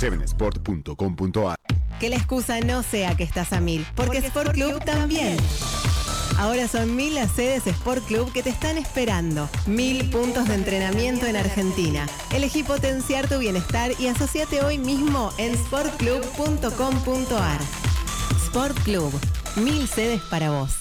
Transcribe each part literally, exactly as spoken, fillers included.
siete sport punto com punto a r. Que la excusa no sea que estás a mil, porque, porque Sport Club, Club también. Ahora son mil las sedes Sport Club que te están esperando. Mil puntos de entrenamiento en Argentina. Elegí potenciar tu bienestar y asociate hoy mismo en sport club punto com punto a r. Sport Club, mil sedes para vos.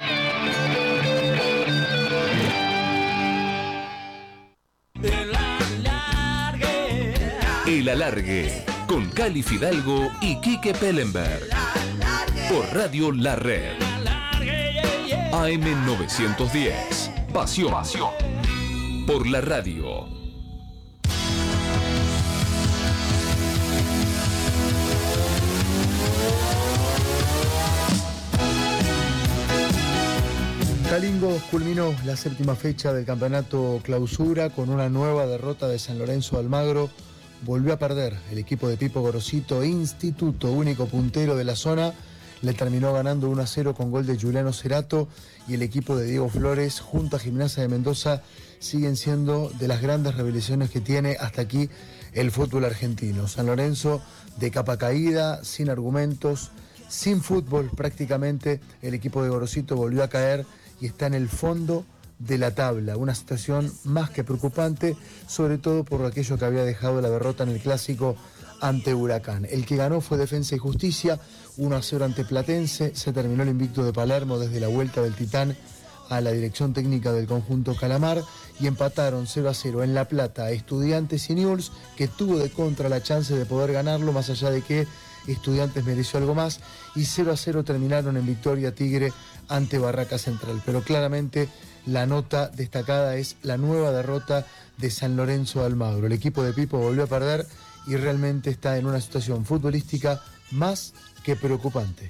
El Alargue, con Cali Fidalgo y Quique Pellenberg. Por Radio La Red. A M novecientos diez. Pasión. Pasión. Por la radio. Calingo culminó la séptima fecha del campeonato Clausura con una nueva derrota de San Lorenzo de Almagro. Volvió a perder el equipo de Pipo Gorosito, Instituto, único puntero de la zona. Le terminó ganando uno a cero con gol de Juliano Cerato, y el equipo de Diego Flores junto a Gimnasia de Mendoza siguen siendo de las grandes revelaciones que tiene hasta aquí el fútbol argentino. San Lorenzo de capa caída, sin argumentos, sin fútbol prácticamente. El equipo de Gorosito volvió a caer y está en el fondo de la tabla, una situación más que preocupante, sobre todo por aquello que había dejado la derrota en el clásico ante Huracán. El que ganó fue Defensa y Justicia, uno a cero ante Platense. Se terminó el invicto de Palermo desde la vuelta del Titán a la dirección técnica del conjunto Calamar, y empataron cero a cero en La Plata Estudiantes y Newell's, que tuvo de contra la chance de poder ganarlo, más allá de que Estudiantes mereció algo más, y cero a cero terminaron en victoria Tigre ante Barraca Central. Pero claramente la nota destacada es la nueva derrota de San Lorenzo de Almagro. El equipo de Pipo volvió a perder y realmente está en una situación futbolística más que preocupante.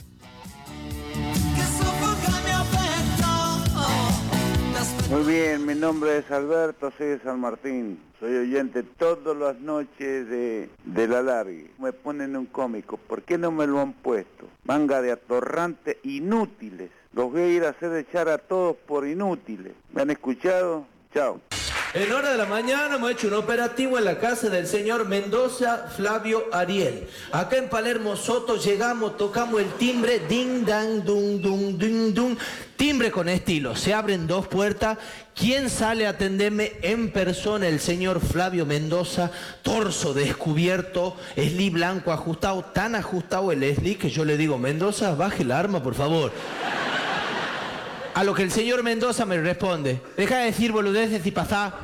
Muy bien, mi nombre es Alberto, soy de San Martín. Soy oyente todas las noches de, de La Largue. Me ponen un cómico, ¿por qué no me lo han puesto? Manga de atorrantes inútiles. Los voy a ir a hacer echar a todos por inútiles. ¿Me han escuchado? Chao. En hora de la mañana hemos hecho un operativo en la casa del señor Mendoza Flavio Ariel. Acá en Palermo Soto llegamos, tocamos el timbre, ding, dang, dung, dung, ding, dung. Timbre con estilo, se abren dos puertas. ¿Quién sale a atenderme en persona? El señor Flavio Mendoza, torso descubierto, esli blanco ajustado, tan ajustado el esli que yo le digo, Mendoza, baje la arma, por favor. A lo que el señor Mendoza me responde, deja de decir boludeces y pasá.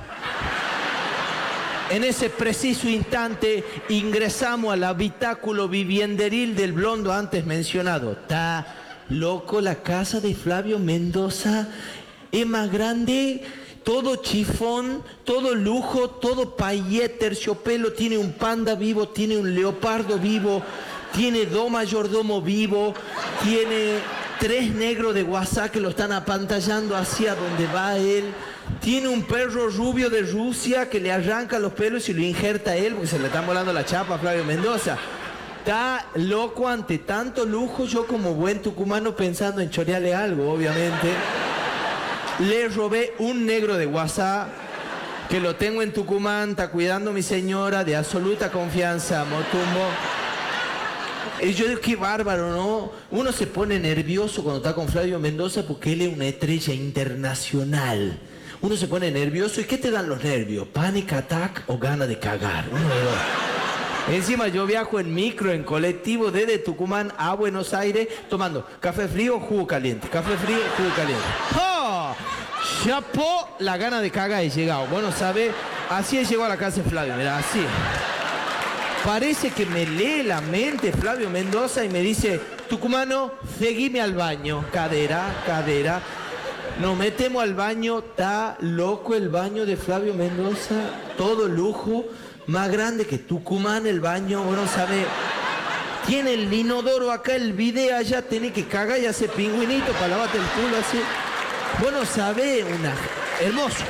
En ese preciso instante ingresamos al habitáculo vivienderil del blondo antes mencionado. Está loco la casa de Flavio Mendoza, es más grande, todo chifón, todo lujo, todo payé, terciopelo, tiene un panda vivo, tiene un leopardo vivo, tiene dos mayordomos vivos, tiene tres negros de WhatsApp que lo están apantallando hacia donde va él. Tiene un perro rubio de Rusia que le arranca los pelos y lo injerta a él porque se le está volando la chapa a Flavio Mendoza. Está loco ante tanto lujo. Yo como buen tucumano pensando en chorearle algo, obviamente. Le robé un negro de WhatsApp que lo tengo en Tucumán, está cuidando a mi señora, de absoluta confianza, Motumbo. Y yo digo, qué bárbaro, ¿no? Uno se pone nervioso cuando está con Flavio Mendoza porque él es una estrella internacional. Uno se pone nervioso. ¿Y qué te dan los nervios? ¿Panic attack o gana de cagar? Uno de dos. Encima yo viajo en micro, en colectivo, desde Tucumán a Buenos Aires, tomando café frío, jugo caliente. Café frío, jugo caliente. ¡Oh! Chapó la gana de cagar he llegado. Bueno, ¿sabe? Así llegó a la casa de Flavio, mira, así. Parece que me lee la mente Flavio Mendoza y me dice, tucumano, seguime al baño. Cadera, cadera. Nos metemos al baño, está loco el baño de Flavio Mendoza, todo lujo, más grande que Tucumán el baño, bueno, sabe, tiene el inodoro acá, el bidet allá, tiene que cagar y hacer pingüinito para lavarte el culo así. Bueno, sabe, una hermoso.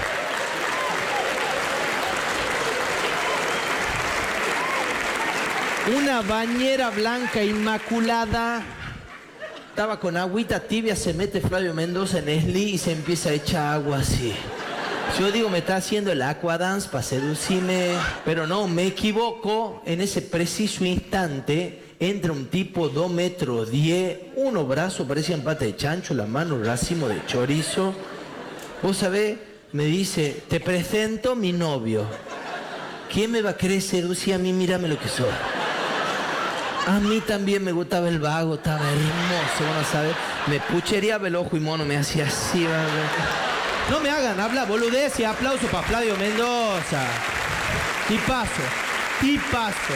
Una bañera blanca inmaculada. Estaba con agüita tibia, se mete Flavio Mendoza en esli y se empieza a echar agua así. Yo digo, me está haciendo el aquadance para seducirme, pero no, me equivoco. En ese preciso instante entra un tipo dos metros diez, unos brazos parecían pata de chancho, la mano racimo de chorizo. Vos sabés, me dice, te presento mi novio. ¿Quién me va a querer seducir a mí? Mírame lo que soy. A mí también me gustaba el vago, estaba hermoso, vos no sabés. Me puchereaba el ojo y mono, me hacía así. ¿Vale? No me hagan hablar boludez y aplauso para Flavio Mendoza. Tipazo, tipazo.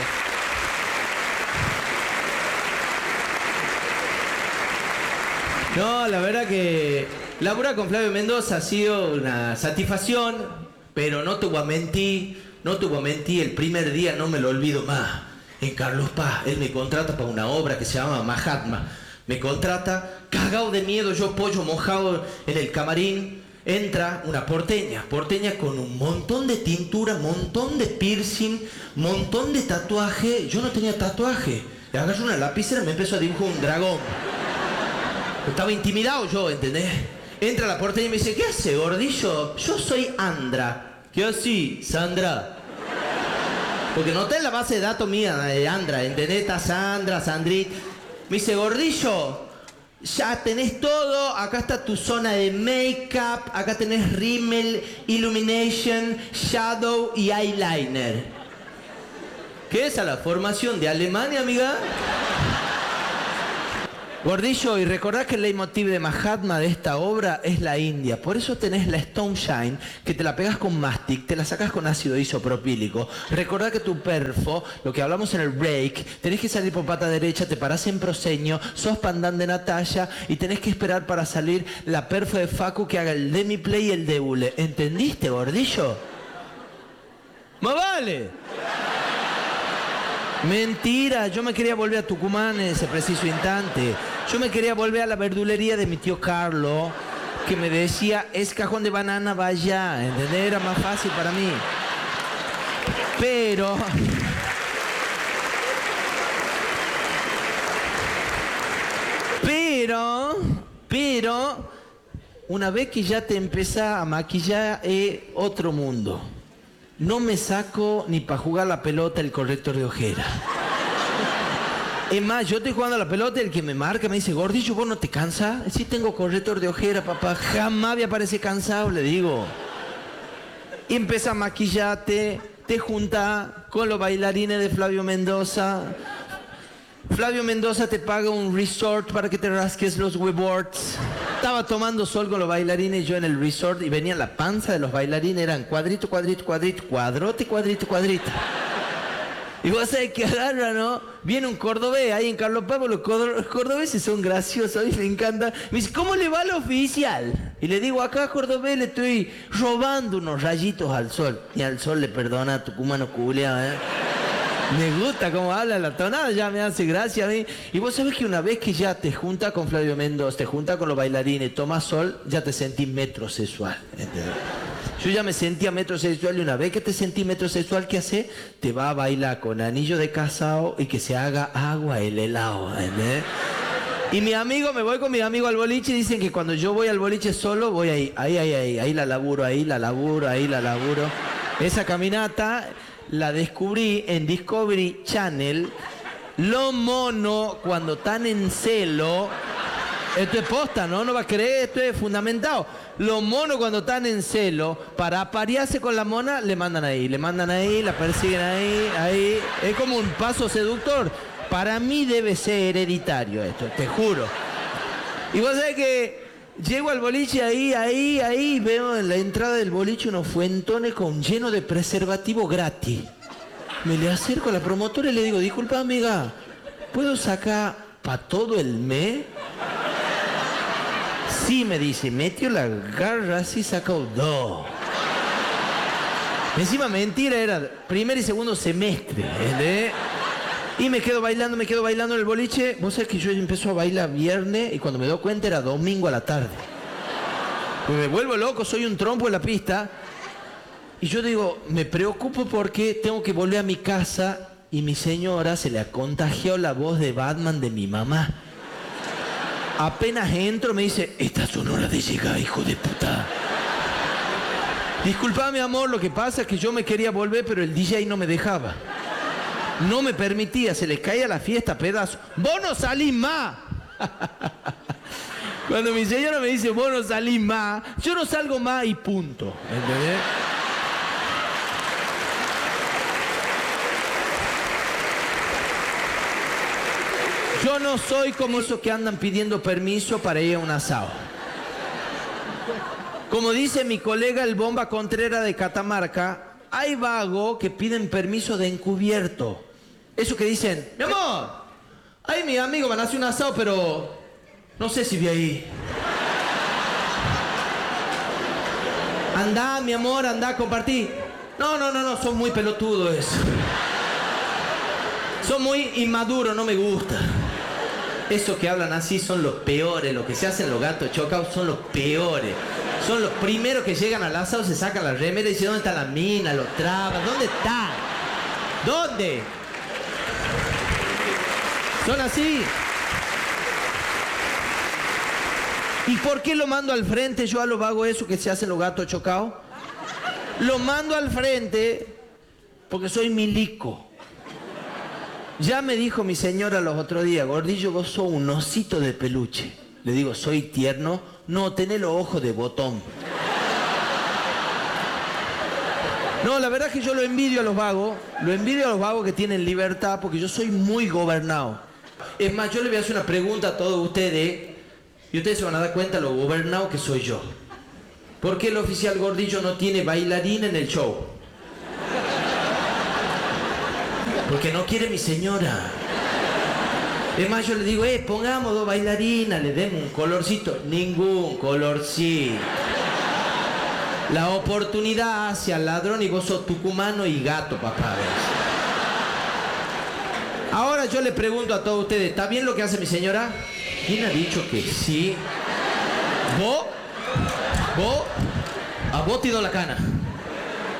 No, la verdad que laburar con Flavio Mendoza ha sido una satisfacción, pero no te voy a mentir, no te voy a mentir, el primer día no me lo olvido más. En Carlos Paz, él me contrata para una obra que se llama Mahatma. Me contrata, cagado de miedo, yo pollo mojado en el camarín. Entra una porteña, porteña con un montón de tintura, montón de piercing, montón de tatuaje. Yo no tenía tatuaje. Le agarro una lapicera y me empezó a dibujar un dragón. Estaba intimidado yo, ¿entendés? Entra la porteña y me dice, ¿qué hace, gordillo? Yo soy Andra. ¿Qué así, Sandra? Porque no está en la base de datos mía de Andra, ¿entendés? Está Sandra, Sandrit. Me dice, gordillo, ya tenés todo. Acá está tu zona de make-up. Acá tenés rímel, illumination, shadow y eyeliner. ¿Qué es a la formación de Alemania, amiga? Gordillo, y recordad que el leitmotiv de Mahatma de esta obra es la India. Por eso tenés la Stone Shine, que te la pegas con mastic, te la sacas con ácido isopropílico. Recordad que tu perfo, lo que hablamos en el break, tenés que salir por pata derecha, te parás en proscenio, sos pandán de Natalia y tenés que esperar para salir la perfo de Facu que haga el demi-play y el deule. ¿Entendiste, gordillo? ¡Más vale! Mentira, yo me quería volver a Tucumán en ese preciso instante. Yo me quería volver a la verdulería de mi tío Carlos, que me decía, es cajón de banana, vaya, ¿entendés? Era más fácil para mí. Pero... Pero... Pero... Una vez que ya te empezás a maquillar, es otro mundo. No me saco ni para jugar la pelota el corrector de ojera. Es más, yo estoy jugando a la pelota y el que me marca me dice, gordillo, ¿vos no te cansas? Sí tengo corrector de ojera, papá. Jamás me aparece cansado, le digo. Y empieza a maquillarte, te junta con los bailarines de Flavio Mendoza. Flavio Mendoza te paga un resort para que te rasques los huevorts. Estaba tomando sol con los bailarines yo en el resort y venía la panza de los bailarines, eran cuadrito, cuadrito, cuadrito, cuadrote, cuadrito, cuadrito. Y vos sabés que agarra, ¿no? Viene un cordobés ahí en Carlos Paz, los cordobeses son graciosos, a mí me encanta. Me dice, ¿cómo le va al oficial? Y le digo, acá cordobés le estoy robando unos rayitos al sol. Y al sol le perdona a tucumano culeado, ¿eh? Me gusta cómo habla la tonada, ya me hace gracia a mí. Y vos sabés que una vez que ya te junta con Flavio Mendoza, te junta con los bailarines, tomas sol, ya te sentís metrosexual. ¿Entendés? Yo ya me sentía metrosexual y una vez que te sentí metrosexual, ¿qué hace? Te va a bailar con anillo de casado y que se haga agua el helado. ¿Entendés? Y mi amigo, me voy con mi amigo al boliche y dicen que cuando yo voy al boliche solo, voy ahí, ahí, ahí, ahí, ahí la laburo, ahí la laburo, ahí la laburo. Esa caminata... La descubrí en Discovery Channel. Los monos, cuando están en celo... Esto es posta, ¿no? No va a creer, esto es fundamentado. Los monos cuando están en celo, para aparearse con la mona, le mandan ahí. Le mandan ahí, la persiguen ahí, ahí. Es como un paso seductor. Para mí debe ser hereditario esto, te juro. Y vos sabés que... Llego al boliche ahí, ahí, ahí, veo en la entrada del boliche unos fuentones con lleno de preservativo gratis. Me le acerco a la promotora y le digo, disculpa amiga, ¿puedo sacar para todo el mes? Sí, me dice, metió la garra así, sacó dos. Encima mentira, era primer y segundo semestre, ¿entendés? Y me quedo bailando, me quedo bailando en el boliche. Vos sabés que yo empezó a bailar viernes y cuando me doy cuenta era domingo a la tarde. Pues me vuelvo loco, soy un trompo en la pista. Y yo digo, me preocupo porque tengo que volver a mi casa y mi señora se le ha contagiado la voz de Batman de mi mamá. Apenas entro me dice, esta es una hora de llegar, hijo de puta. Disculpame, amor, lo que pasa es que yo me quería volver, pero el D J no me dejaba. No me permitía, se les caía la fiesta a pedazos. ¡Vos no salís más! Cuando mi señora me dice, vos no salís más, yo no salgo más y punto. ¿Entendés? Yo no soy como esos que andan pidiendo permiso para ir a un asado. Como dice mi colega el Bomba Contreras de Catamarca, hay vagos que piden permiso de encubierto. Eso que dicen, mi amor, ay, mi amigo van a hacer un asado, pero no sé si vi ahí. Andá, mi amor, andá, compartí. No, no, no, no, son muy pelotudos eso. Son muy inmaduros, no me gusta. Esos que hablan así son los peores, los que se hacen los gatos chocados son los peores. Son los primeros que llegan al asado, se sacan la remera y dicen, ¿dónde está la mina? Los trabas, ¿dónde está? ¿Dónde? Son así. ¿Y por qué lo mando al frente yo a los vagos esos que se hacen los gatos chocados? Lo mando al frente porque soy milico. Ya me dijo mi señora los otros días, Gordillo, vos sos un osito de peluche. Le digo, soy tierno. No, tenés los ojos de botón. No, la verdad es que yo lo envidio a los vagos. Lo envidio a los vagos que tienen libertad porque yo soy muy gobernado. Es más, yo le voy a hacer una pregunta a todos ustedes y ustedes se van a dar cuenta lo gobernado que soy yo. ¿Por qué el oficial Gordillo no tiene bailarín en el show? Porque no quiere mi señora. Es más, yo le digo, eh, pongamos dos bailarinas, le demos un colorcito. Ningún colorcito. La oportunidad hacia el ladrón y vos sos tucumano y gato, papá. Ahora yo le pregunto a todos ustedes, ¿está bien lo que hace mi señora? ¿Quién ha dicho que sí? ¿Vos? ¿Vos? A vos te doy la cana.